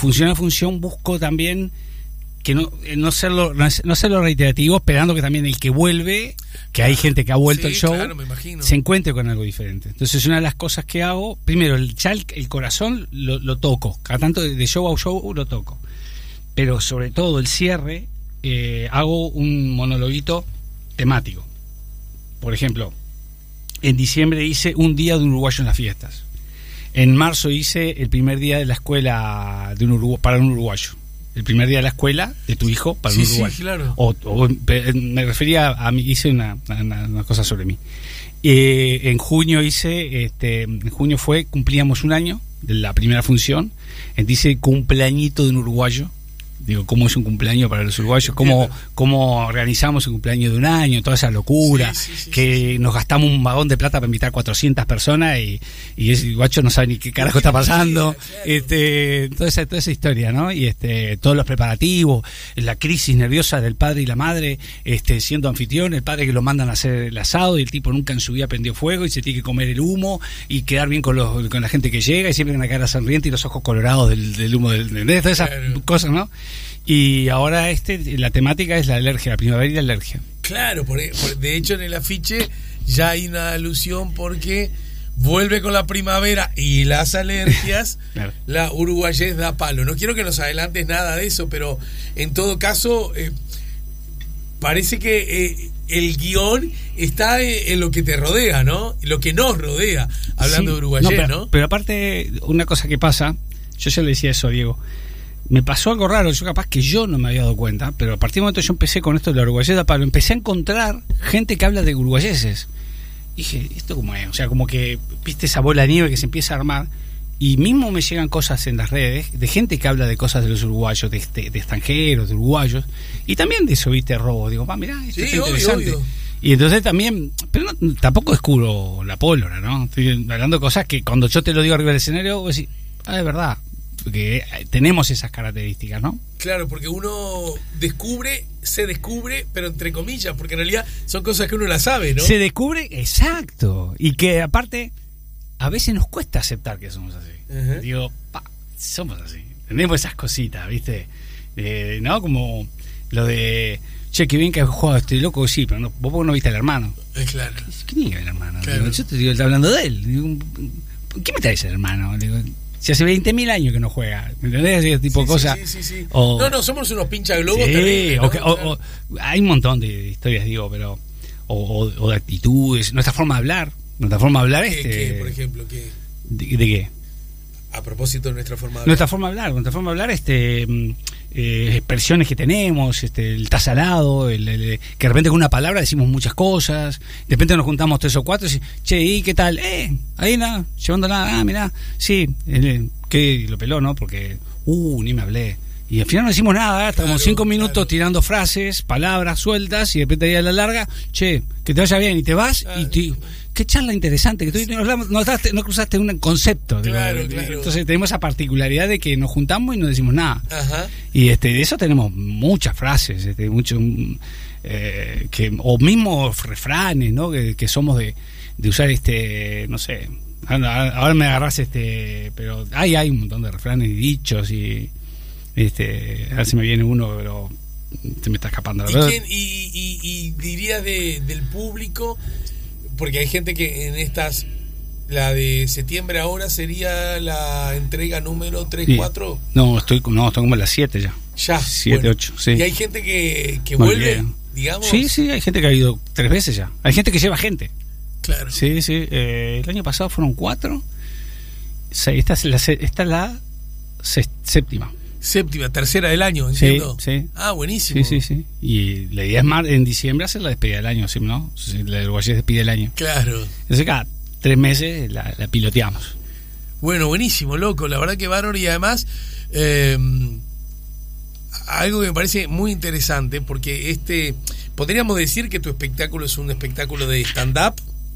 función a función busco también que no serlo reiterativo, esperando que también el que vuelve, que hay gente que ha vuelto al show, claro, me imagino, se encuentre con algo diferente. Entonces una de las cosas que hago, primero el corazón lo toco, cada tanto de show a show lo toco, pero sobre todo el cierre, hago un monologuito temático. Por ejemplo, en diciembre hice un día de un uruguayo en las fiestas. En marzo hice el primer día de la escuela para un uruguayo. El primer día de la escuela de tu hijo para un uruguayo. Sí, claro. O me refería a mí, hice una cosa sobre mí. En junio cumplíamos un año de la primera función. Dice cumpleañito de un uruguayo. Digo, ¿cómo es un cumpleaños para los uruguayos? ¿Cómo organizamos un cumpleaños de un año? Toda esa locura, nos gastamos un vagón de plata para invitar 400 personas y ese guacho no sabe ni qué carajo está pasando. Toda esa historia, ¿no? Y todos los preparativos, la crisis nerviosa del padre y la madre, siendo anfitrión, el padre que lo mandan a hacer el asado y el tipo nunca en su vida prendió fuego y se tiene que comer el humo y quedar bien con la gente que llega y siempre con la cara sonriente y los ojos colorados del humo de todas esas cosas, ¿no? Y ahora la temática es la alergia, la primavera y la alergia. Claro, de hecho en el afiche ya hay una alusión porque vuelve con la primavera y las alergias. Claro. La uruguayés da palo. No quiero que nos adelantes nada de eso, pero en todo caso parece que el guión está en lo que te rodea, ¿no? Lo que nos rodea, hablando de uruguayés, ¿no? Pero aparte, una cosa que pasa, yo ya le decía eso a Diego, me pasó algo raro, yo capaz que yo no me había dado cuenta, pero a partir del momento que yo empecé con esto de la uruguayesa, empecé a encontrar gente que habla de uruguayeses. Dije, ¿esto cómo es? O sea, como que viste esa bola de nieve que se empieza a armar, y mismo me llegan cosas en las redes de gente que habla de cosas de los uruguayos, de extranjeros, de uruguayos, y también de eso, viste, robo. Digo, mirá, esto es interesante. Obvio. Y entonces también, pero tampoco descubro la pólvora, ¿no? Estoy hablando de cosas que cuando yo te lo digo arriba del escenario, vos decís, es verdad. Porque tenemos esas características, ¿no? Claro, porque uno se descubre, pero entre comillas, porque en realidad son cosas que uno las sabe, ¿no? Se descubre, exacto. Y que aparte, a veces nos cuesta aceptar que somos así. Uh-huh. Digo, somos así. Tenemos esas cositas, ¿viste? ¿No? Como lo de, che, que bien que has jugado loco, sí, pero no, vos no viste al hermano. Claro. ¿Quién es el hermano? Claro. Digo, yo te digo, está hablando de él. Digo, ¿qué me traes el hermano? Digo, si hace 20.000 años que no juega, ¿me entendés? Ese tipo de cosas. Sí. No, somos unos pinchaglobos terribles, ¿no? Hay un montón de historias, digo, pero o de actitudes, nuestra forma de hablar. Nuestra forma de hablar ¿Qué, por ejemplo? ¿Qué? ¿De qué? A propósito de nuestra forma de hablar. Nuestra forma de hablar, expresiones que tenemos, el tasalado, que de repente con una palabra decimos muchas cosas, de repente nos juntamos 3 o 4 y decimos, che, ¿y qué tal? Ahí nada, llevando nada, mirá, sí, que lo peló, ¿no? Porque, ni me hablé. Y al final no decimos nada, estábamos 5 minutos tirando frases, palabras sueltas, y de repente ahí a la larga, che, que te vaya bien, y te vas, qué charla interesante, que tú no cruzaste un concepto. Claro. Entonces tenemos esa particularidad de que nos juntamos y no decimos nada. Ajá. Y de eso tenemos muchas frases, o mismos refranes, ¿no? Que somos de usar no sé, ahora me agarrás pero hay un montón de refranes y dichos y a ver si me viene uno, pero se me está escapando. Y dirías del público, porque hay gente que en estas, la de septiembre ahora sería la entrega número 3, 4. No, estoy como en las 7 ya. 7, 8, sí. Y hay gente que vuelve, digamos. Sí, hay gente que ha ido 3 veces ya. Hay gente que lleva gente. Claro. Sí. El año pasado fueron 4. Esta es la séptima. Tercera del año, entiendo. Sí. Ah, buenísimo. Sí. Y la idea es en diciembre hacer la despedida del año, ¿no? La Uruguayés despide el año. Claro. Entonces cada 3 meses la piloteamos. Bueno, buenísimo, loco. La verdad que bárbaro. Y además, algo que me parece muy interesante, porque podríamos decir que tu espectáculo es un espectáculo de stand-up.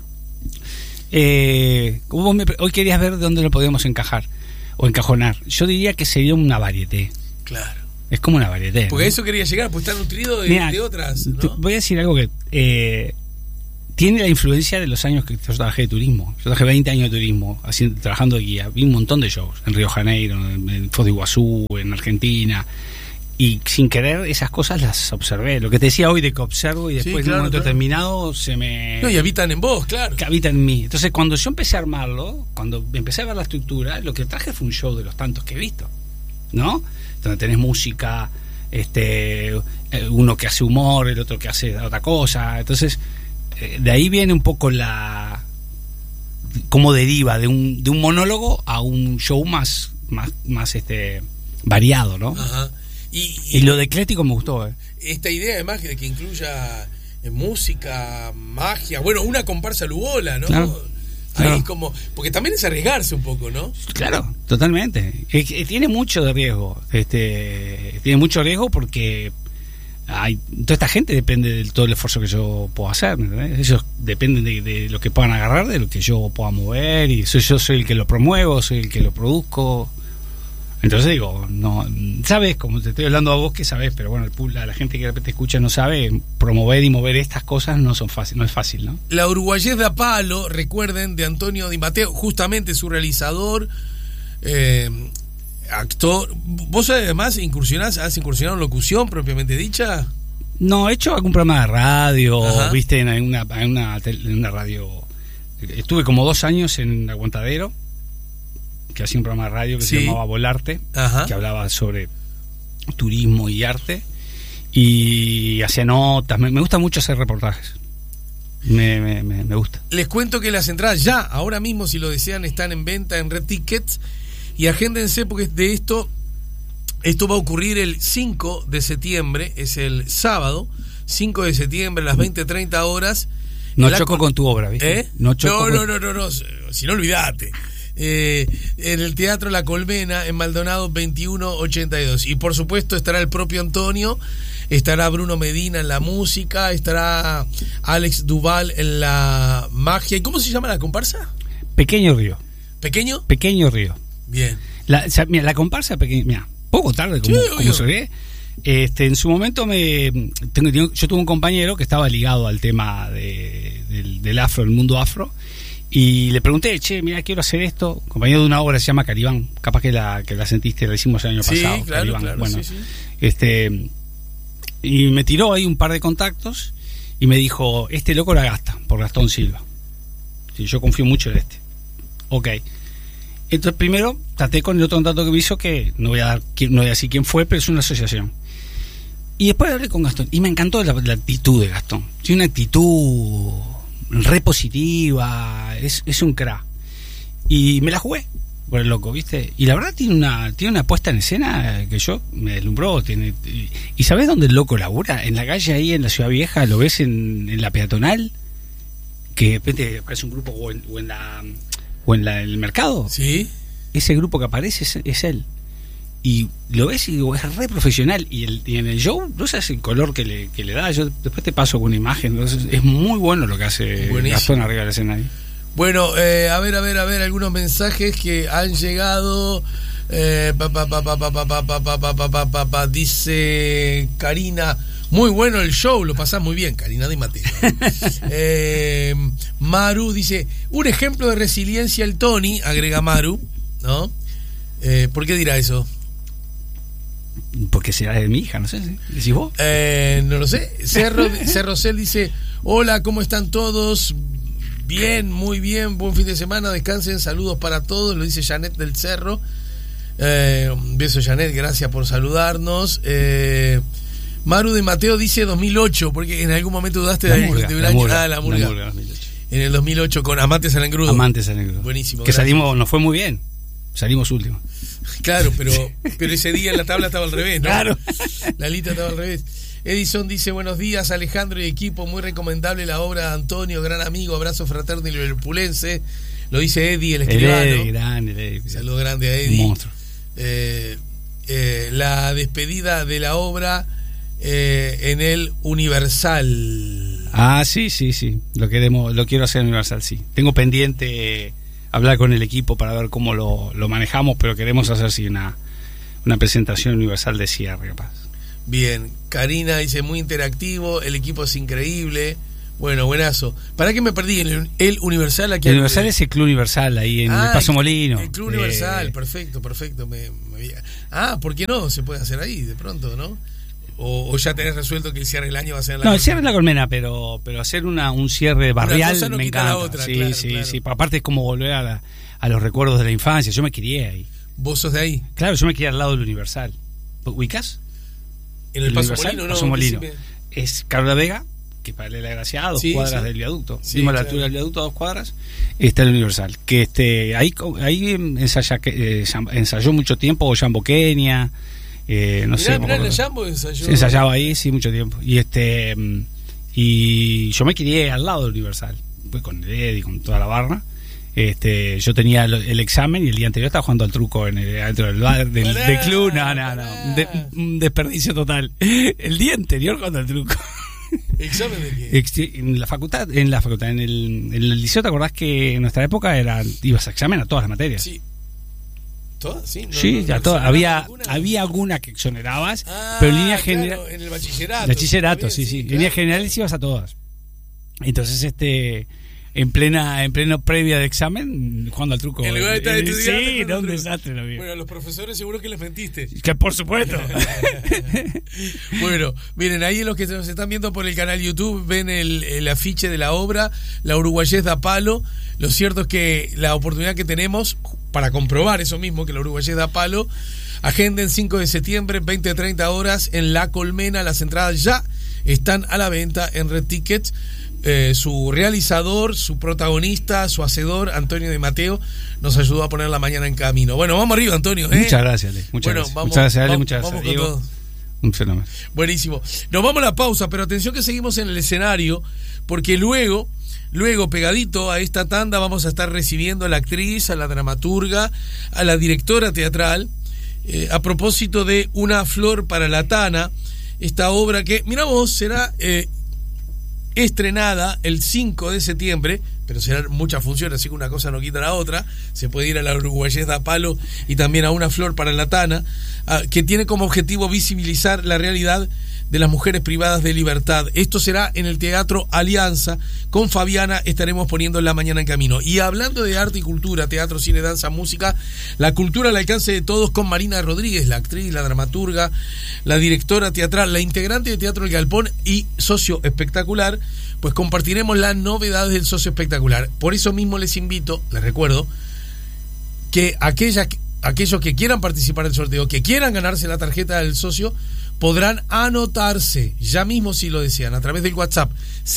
Hoy querías ver dónde lo podíamos encajar o encajonar. Yo diría que sería una varieté. Claro. Es como una varieté. Porque ¿no? eso quería llegar, pues está nutrido de otras, ¿no? Voy a decir algo que tiene la influencia de los años que yo trabajé de turismo. Yo trabajé 20 años de turismo, trabajando de guía. Vi un montón de shows, en Río de Janeiro, en Foz de Iguazú, en Argentina. Y sin querer esas cosas las observé. Lo que te decía hoy de que observo y después de un momento determinado se me... No, y habitan en vos, claro. Que habitan en mí. Entonces cuando yo empecé a armarlo, cuando empecé a ver la estructura, lo que traje fue un show de los tantos que he visto, ¿no? Donde tenés música, uno que hace humor, el otro que hace otra cosa. Entonces de ahí viene un poco cómo deriva de un monólogo a un show más variado, ¿no? Ajá. Y lo de ecléctico me gustó. Esta idea además de que incluya música, magia, bueno, una comparsa lugola, ¿no? Claro. Ahí como, porque también es arriesgarse un poco, ¿no? Claro, totalmente. Tiene mucho de riesgo. Tiene mucho riesgo porque toda esta gente depende de todo el esfuerzo que yo puedo hacer, ¿entendés? Ellos dependen de lo que puedan agarrar, de lo que yo pueda mover, y yo soy el que lo promuevo, soy el que lo produzco. Entonces digo, no, sabes, como te estoy hablando a vos que sabes, pero bueno, la gente que de repente escucha no sabe, promover y mover estas cosas no es fácil, ¿no? La uruguayés da palo, recuerden, de Antonio Di Matteo, justamente su realizador, actor. ¿Vos además has incursionado en locución propiamente dicha? No, he hecho algún programa de radio. Ajá. Viste, en una radio. Estuve como 2 años en Aguantadero, que hacía un programa de radio que se llamaba Volarte. Ajá. Que hablaba sobre turismo y arte, y hacía notas. Me gusta mucho hacer reportajes. Me gusta. Les cuento que las entradas ya, ahora mismo, si lo desean, están en venta en Red Tickets, y agéndense porque de esto va a ocurrir el 5 de septiembre, es el sábado 5 de septiembre a las 20:30 horas. No choco con tu obra, ¿viste? No, si no, olvídate. En el Teatro La Colmena, en Maldonado 2182. Y por supuesto estará el propio Antonio, estará Bruno Medina en la música, estará Alex Duval en la magia. ¿Y cómo se llama la comparsa? Pequeño Río. ¿Pequeño? Pequeño Río. Bien. La comparsa pequeña, mira, poco tarde como se ve. En su momento yo tuve un compañero que estaba ligado al tema del afro, el mundo afro, y le pregunté, mira, quiero hacer esto, compañero de una obra que se llama Caribán, capaz que la sentiste, la hicimos el año pasado. Claro, Caribán. Claro, bueno, sí. Y me tiró ahí un par de contactos y me dijo, este loco la gasta, por Gastón Silva. Sí, yo confío mucho en este. Ok. Entonces primero traté con el otro contacto que me hizo, que no voy a decir quién fue, pero es una asociación. Y después hablé con Gastón y me encantó la actitud de Gastón. Tiene una actitud re positiva, es un crack. Y me la jugué por el loco, ¿viste? Y la verdad tiene una puesta en escena que yo me deslumbró. ¿Y sabés dónde el loco labura? En la calle ahí en la Ciudad Vieja, lo ves en la peatonal, que de repente aparece un grupo o en el mercado. Sí. Ese grupo que aparece es él. Y lo ves y digo, es re profesional. Y en el show, no sabes el color que le da. Yo después te paso con una imagen. Entonces, es muy bueno lo que hace Gastón arriba de la escena ahí. Bueno, a ver, algunos mensajes que han llegado. Dice Karina, muy bueno el show, lo pasás muy bien, Karina Di Matteo. Maru dice, un ejemplo de resiliencia el Tony, agrega Maru, ¿no? ¿Por qué dirá eso? Porque será de mi hija, no sé, ¿decís vos? No lo sé. Cerrocel dice, hola, ¿cómo están todos? Bien, muy bien, buen fin de semana, descansen, saludos para todos, lo dice Janet del Cerro. Un beso, Janet, gracias por saludarnos. Maru de Mateo dice 2008, porque en algún momento dudaste de un año. La murga. En el 2008 con Amantes al Engrudo. Buenísimo. Que salimos, nos fue muy bien. Salimos últimos. Claro, pero ese día la tabla estaba al revés, ¿no? Claro. La lista estaba al revés. Edison dice, buenos días Alejandro y equipo, muy recomendable la obra de Antonio, gran amigo, abrazo fraterno y lupulense. Lo dice Eddie, el escribano. Grande. Saludo grande a Eddie. Un monstruo. La despedida de la obra en el Universal. Sí. Lo quiero hacer en Universal, sí. Tengo pendiente hablar con el equipo para ver cómo lo manejamos, pero queremos hacer una presentación universal de cierre, capaz. Bien, Karina dice, muy interactivo, el equipo es increíble, Bueno, buenazo. ¿Para qué me perdí? ¿El Universal aquí? El Universal es el Club Universal, ahí en el Paso Molino. El Club Universal, perfecto. ¿Por qué no? Se puede hacer ahí de pronto, ¿no? O ya tenés resuelto que el cierre del año va a ser en la Colmena. No, el cierre en la Colmena, pero hacer un cierre barrial no me quita encanta. La otra, sí, claro, sí, claro. sí. Aparte es como volver a los recuerdos de la infancia. Yo me crié ahí. ¿Vos sos de ahí? Claro, yo me crié al lado del Universal. ¿Ubicás? En el Paso Universal, Molino, ¿no? Paso Molino. Es Carola Vega, que paralela a Gracia, a 2 cuadras del viaducto. Sí, Vimos la altura del viaducto a 2 cuadras. Está el Universal. Que ahí ensayó mucho tiempo Jambo Kenia. No sé. Mirá, el Jambo ensayaba ahí, sí, mucho tiempo. Y yo me crié al lado del Universal. Pues con el Eddie, con toda la barra. Yo tenía el examen y el día anterior estaba jugando al truco dentro del bar del club. Un desperdicio total. El día anterior jugando al truco. ¿Examen de qué? En la facultad, en el liceo, ¿te acordás que en nuestra época ibas a examen a todas las materias? Sí. ¿Todas? Sí, todas. Había alguna que exonerabas, pero en línea general. En el bachillerato. Bachillerato, sí. Claro. En líneas generales ibas a todas. Entonces, en plena previa de examen, jugando al truco. En lugar de estar estudiando. Sí, no, un desastre lo mío. Bueno, a los profesores seguro que les mentiste. Que por supuesto. Bueno, miren, ahí los que nos están viendo por el canal YouTube ven el afiche de la obra, La Uruguayés da palo. Lo cierto es que la oportunidad que tenemos para comprobar eso mismo, que La Uruguayés da palo, agenden 5 de septiembre, 20-30 horas en La Colmena. Las entradas ya están a la venta en Red Tickets. Su realizador, su protagonista, su hacedor, Antonio de Mateo, nos ayudó a poner la mañana en camino. Bueno, vamos arriba, Antonio. Muchas gracias, Ale. Muchas gracias, Ale. Muchas gracias, Diego. Un fenómeno. Buenísimo. Nos vamos a la pausa, pero atención que seguimos en el escenario, porque luego, pegadito a esta tanda, vamos a estar recibiendo a la actriz, a la dramaturga, a la directora teatral, a propósito de Una flor para la Tana, esta obra que, mira vos, será estrenada el 5 de septiembre, pero serán muchas funciones, así que una cosa no quita la otra. Se puede ir a La Uruguayés da palo y también a Una flor para la Tana, que tiene como objetivo visibilizar la realidad de las mujeres privadas de libertad. Esto será en el Teatro Alianza. Con Fabiana estaremos poniendo la mañana en camino. Y hablando de arte y cultura, teatro, cine, danza, música, la cultura al alcance de todos, con Marina Rodríguez, la actriz, la dramaturga, la directora teatral, la integrante de Teatro El Galpón y socio espectacular, pues compartiremos las novedades del socio espectacular. Por eso mismo les invito, les recuerdo, que aquellos que quieran participar del sorteo, que quieran ganarse la tarjeta del socio, podrán anotarse ya mismo si lo desean a través del WhatsApp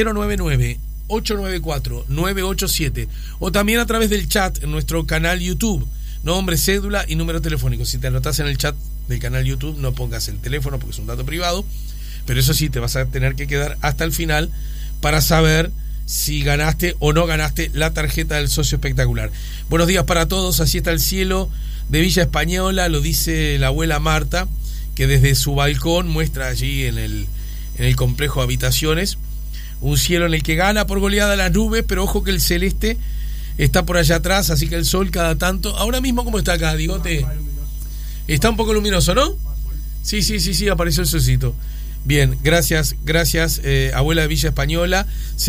099-894-987 o también a través del chat en nuestro canal YouTube, nombre, cédula y número telefónico. Si te anotas en el chat del canal YouTube, no pongas el teléfono porque es un dato privado, pero eso sí, te vas a tener que quedar hasta el final para saber si ganaste o no ganaste la tarjeta del socio espectacular. Buenos días para todos. Así está el cielo de Villa Española, lo dice la abuela Marta, que desde su balcón muestra allí en el complejo de habitaciones un cielo en el que gana por goleada las nubes, pero ojo que el celeste está por allá atrás, así que el sol cada tanto. Ahora mismo, ¿cómo está acá, Digote? Está un poco luminoso, ¿no? Sí, apareció el solcito. Bien, gracias, abuela de Villa Española.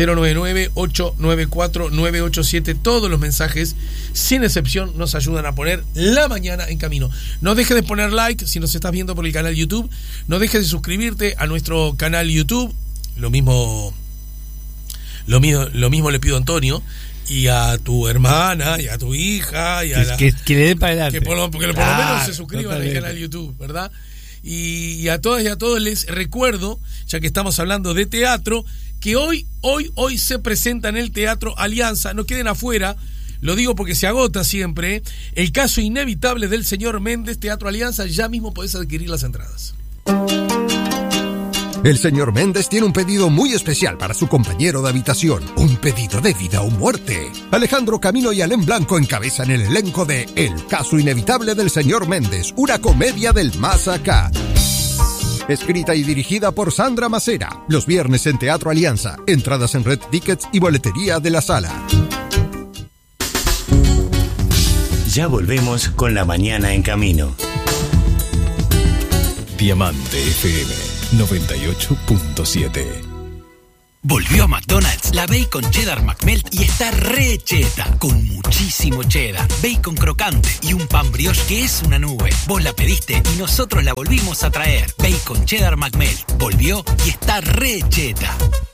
099-894-987. Todos los mensajes, sin excepción, nos ayudan a poner la mañana en camino. No dejes de poner like si nos estás viendo por el canal YouTube. No dejes de suscribirte a nuestro canal YouTube. Lo mismo le pido a Antonio y a tu hermana y a tu hija y a que le den para adelante. Que por lo menos se suscriban al canal YouTube, ¿verdad? Y a todas y a todos les recuerdo, ya que estamos hablando de teatro, que hoy se presenta en el Teatro Alianza. No queden afuera, lo digo porque se agota siempre, El caso inevitable del señor Méndez. Teatro Alianza, ya mismo podés adquirir las entradas. El señor Méndez tiene un pedido muy especial para su compañero de habitación. Un pedido de vida o muerte. Alejandro Camino y Alén Blanco encabezan el elenco de El caso inevitable del señor Méndez, una comedia del más acá. Escrita y dirigida por Sandra Macera. Los viernes en Teatro Alianza. Entradas en Red Tickets y boletería de la sala. Ya volvemos con la mañana en camino. Diamante FM 98.7. Volvió a McDonald's la Bacon Cheddar McMelt y está re cheta, con muchísimo cheddar, bacon crocante y un pan brioche que es una nube. Vos la pediste y nosotros la volvimos a traer. Bacon Cheddar McMelt volvió y está re cheta.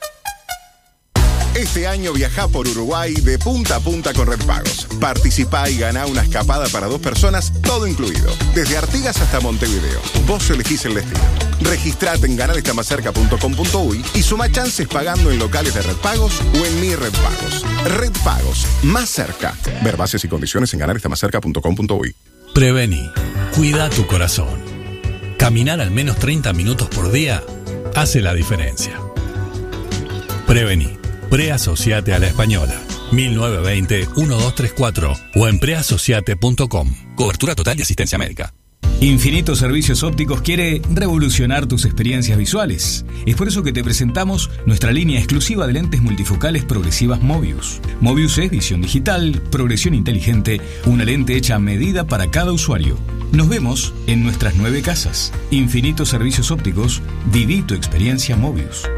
Este año viajá por Uruguay de punta a punta con Red Pagos. Participá y ganá una escapada para 2 personas, todo incluido. Desde Artigas hasta Montevideo. Vos elegís el destino. Registrate en ganarestamacerca.com.uy y suma chances pagando en locales de Red Pagos o en Mi Red Pagos. Red Pagos, más cerca. Ver bases y condiciones en ganarestamacerca.com.uy. Prevení. Cuida tu corazón. Caminar al menos 30 minutos por día hace la diferencia. Prevení. Preasociate a la Española. 1920-1234 o en preasociate.com. Cobertura total de asistencia médica. Infinito Servicios Ópticos quiere revolucionar tus experiencias visuales. Es por eso que te presentamos nuestra línea exclusiva de lentes multifocales progresivas Mobius. Mobius es visión digital, progresión inteligente, una lente hecha a medida para cada usuario. Nos vemos en nuestras 9 casas. Infinito Servicios Ópticos, viví tu experiencia Mobius.